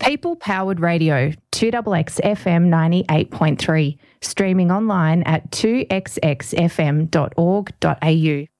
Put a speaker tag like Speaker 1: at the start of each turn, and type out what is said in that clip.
Speaker 1: People Powered Radio, 2XX FM 98.3, streaming online at 2xxfm.org.au.